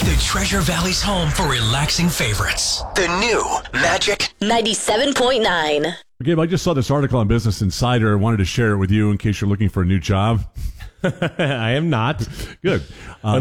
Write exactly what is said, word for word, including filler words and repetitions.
The Treasure Valley's home for relaxing favorites. The new Magic ninety-seven point nine. Gabe, I just saw this article on Business Insider. I wanted to share it with you in case you're looking for a new job. I am not. Good. Uh,